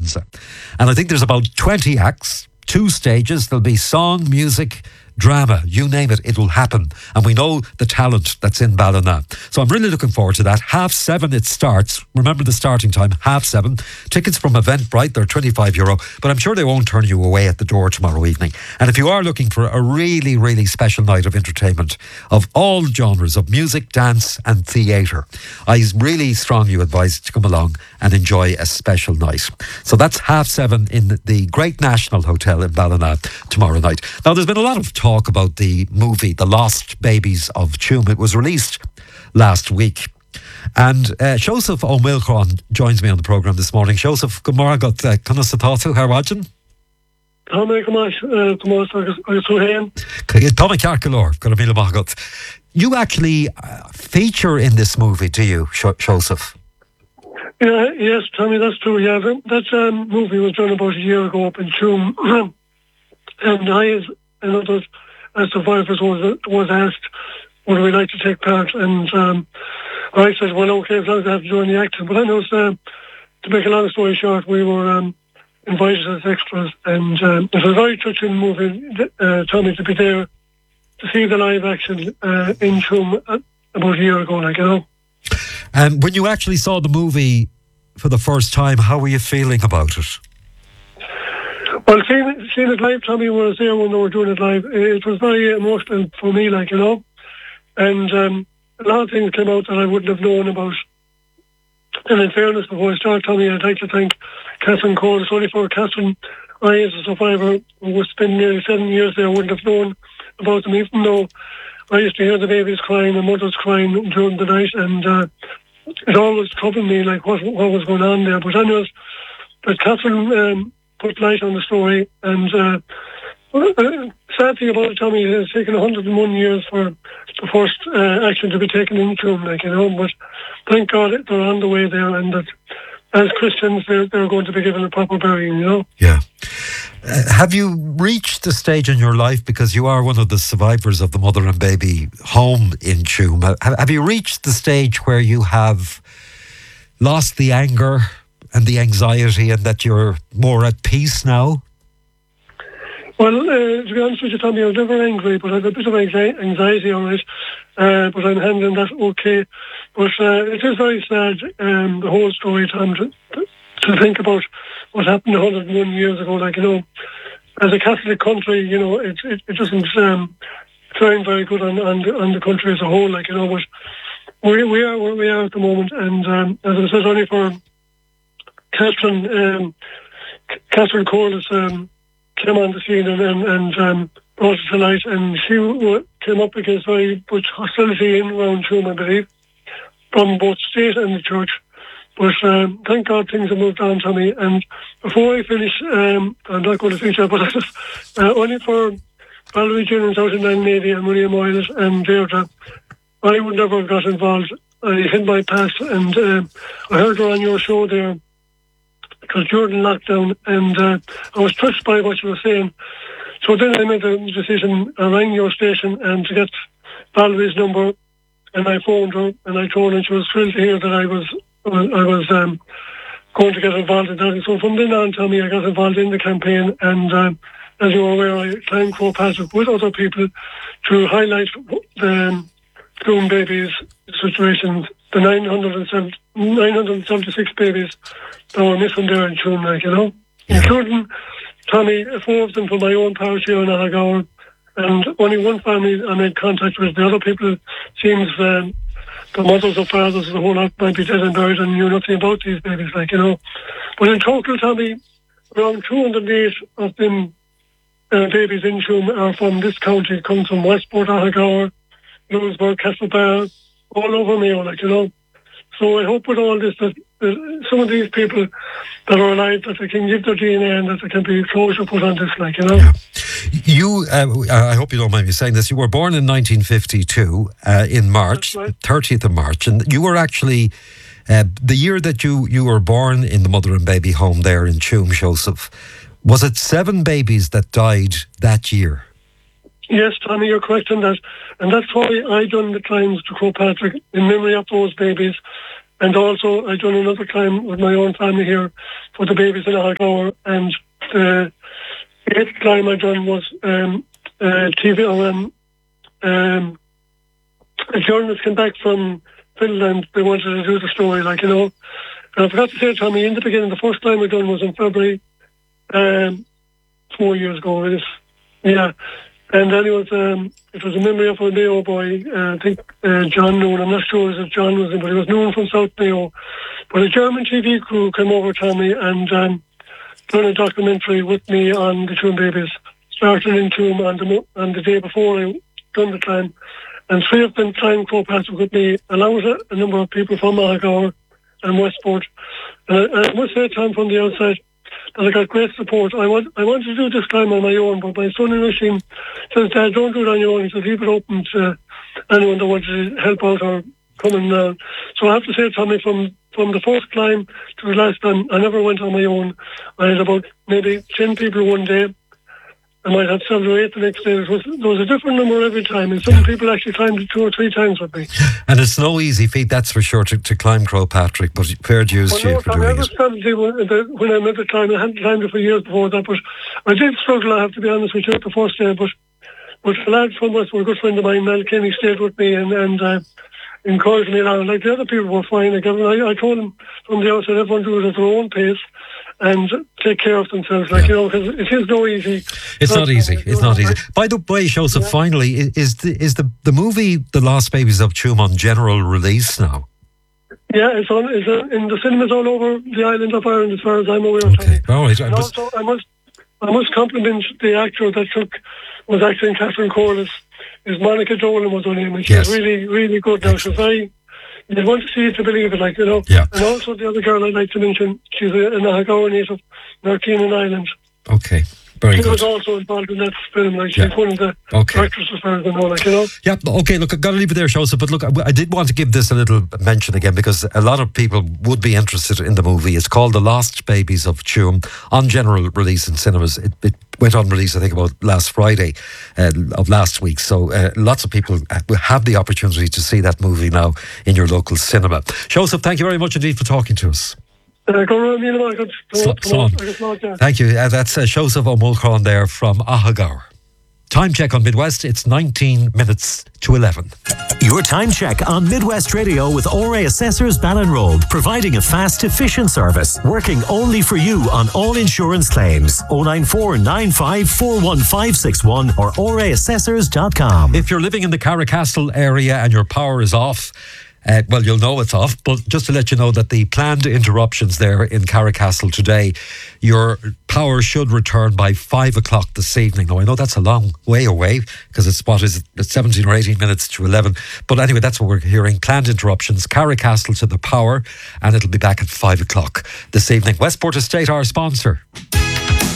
Extravaganza. And I think there's about 20 acts, 2 stages. There'll be song, music, drama, you name it, it'll happen. And we know the talent that's in Ballina. So I'm really looking forward to that. 7:30 it starts. Remember the starting time, 7:30. Tickets from Eventbrite, they're €25, but I'm sure they won't turn you away at the door tomorrow evening. And if you are looking for a really, really special night of entertainment of all genres of music, dance and theatre, I really strongly advise to come along and enjoy a special night. So that's 7:30 in the Great National Hotel in Ballina tomorrow night. Now, there's been a lot of talk about the movie The Lost Babies of Tuam. It was released last week. And Joseph O'Milcron joins me on the programme this morning. Joseph, good morning. Conas Atatu, how are you? You actually feature in this movie, do you, Joseph? Yes, Tommy, that's true. Yeah, that movie was done about a year ago up in Tuam. And I, as others, as survivors, was asked, would we like to take part? And I said, well, okay, as long as I have to join the acting. But I know, to make a long story short, we were invited as extras. And it was a very touching movie, Tommy, to be there, to see the live action in Tuam about a year ago, And when you actually saw the movie for the first time, how were you feeling about it? Well, seeing it live, Tommy, when I was there when they were doing it live, it was very emotional for me, And a lot of things came out that I wouldn't have known about. And in fairness, before I start, Tommy, I'd like to thank Catherine Cole. It's only for Catherine, I, as a survivor, who was spending nearly 7 years there, wouldn't have known about them, even though I used to hear the babies crying and mothers crying during the night, and it always troubled me, what was going on there. But anyways, that Catherine put light on the story, and sad thing about it, Tommy, it has taken 101 years for the first action to be taken into them, but thank God they're on the way there, and that as Christians they're going to be given a proper burying, Yeah. Have you reached the stage in your life, because you are one of the survivors of the mother and baby home in Tuam, have you reached the stage where you have lost the anger and the anxiety, and that you're more at peace now? Well, to be honest with you, Tommy, I was never angry, but I have a bit of anxiety on it, but I'm handling that okay. But it is very sad, the whole story, Tom, to think about what happened 101 years ago. As a Catholic country, it doesn't sound very good on the country as a whole, but we are where we are at the moment, and as I said, only for Catherine Cole has came on the scene and brought it to light, and she came up against very much hostility in around Tuam, I believe, from both state and the church. But thank God things have moved on, Tommy. And before I finish, I'm not going to finish that, but I just only for Valerie Jennings out in Langnavy and William Moyles and Deirdre, I would never have got involved. I hid my past, and I heard her on your show there. It was during lockdown, and I was touched by what you were saying. So then I made a decision. I rang your station and to get Valerie's number, and I phoned her and I told her, and she was thrilled to hear that I was going to get involved in that. And so from then on, Tommy, I got involved in the campaign, and as you're aware, I climbed Croagh Patrick with other people to highlight the Tuam babies situations, the 976 babies that were missing there in Tuam, including, Tommy, 4 of them from my own parish here in Ahagowr, and only one family I made contact with. The other people, seems the mothers or fathers of the whole lot might be dead and buried and knew nothing about these babies, But in total, Tommy, around 208 of them babies in Tuam are from this county, come from Westport, Ahagowr, Louisburg, Castlebar, all over Mayo, So I hope with all this that some of these people that are alive, that they can give their DNA and that there can be closure put on this, Yeah. You, I hope you don't mind me saying this, you were born in 1952 in March, right. 30th of March, and you were actually, the year that you were born in the mother and baby home there in Tuam, Joseph, was it 7 babies that died that year? Yes, Tommy, you're correct on that. And that's why I done the climbs to Croagh Patrick in memory of those babies. And also, I done another climb with my own family here for the babies in Ahagor. And the 8th climb I done was TV or a journalist came back from Finland. They wanted to do the story, like, you know. And I forgot to say, Tommy, in the beginning, the first climb I done was in February, 4 years ago. It is, yeah. And then it was a memory of a Mayo boy, I think John Noon. I'm not sure if John was in, but he was known from South Mayo. But a German TV crew came over to me and done a documentary with me on the Tuam babies, starting in Tuam on the day before I done the climb. And 3 of them climbed Crow Patrick with me, along with a number of people from Ahagor and Westport. I must say, Tom, from the outside, that I got great support. I wanted to do this climb on my own, but my son in Rasheen says, Dad, don't do it on your own. He said, leave it open to anyone that wants to help out or come in. So I have to say, Tommy, from the first climb to the last time, I never went on my own. I had about maybe 10 people one day. I might have 7 or 8 the next day. There was a different number every time, and some people actually climbed it 2 or 3 times with me. And it's no easy feat, that's for sure, to climb Crow Patrick, but fair dues to you for doing it. When I met the climb, I hadn't climbed it for years before that, but I did struggle, I have to be honest with you, the first day, but the lads from Westport, a good friend of mine, Mel Kenny, stayed with me and encouraged me along. Like, the other people were fine. Like, I told them from the outside, everyone do it at their own pace and take care of themselves, like, you know, because it is no easy. It's not easy. It's not easy. By the way, Joseph, finally, is the movie The Lost Babies of Tuam on general release now? Yeah, it's in the cinemas all over the island of Ireland, as far as I'm aware. Okay, all right. And also, I must compliment the actor that was acting Catherine Corliss. Is Monica Dolan was her name, and she was really, really good now. She was very, you'd want to see it to believe it, like, you know. Yeah. And also the other girl I'd like to mention, she's an Ahagor native, Narkeenan Island. Okay, very good. She was also involved in that film, like, she's one of the directors as far as I know, like, you know. Yeah, okay, look, I've got to leave it there, Joseph, but look, I did want to give this a little mention again because a lot of people would be interested in the movie. It's called The Lost Babies of Tuam, on general release in cinemas. It went on release, I think, about last Friday of last week. So lots of people will have the opportunity to see that movie now in your local cinema. Joseph, thank you very much indeed for talking to us. Thank you. That's Joseph O'Mulcairn there from Ahagor. Time check on Midwest, it's 19 minutes to 11. Your time check on Midwest Radio with ORA Assessors Ballinroad, providing a fast, efficient service, working only for you on all insurance claims. 094 95 41561 or oraassessors.com. If you're living in the Carricastle area and your power is off, well, you'll know it's off, but just to let you know that the planned interruptions there in Carricastle today, your power should return by 5 o'clock this evening. Now, I know that's a long way away because it's 17 or 18 minutes to 11. But anyway, that's what we're hearing. Planned interruptions, Carricastle to the power, and it'll be back at 5 o'clock this evening. Westport Estate, our sponsor.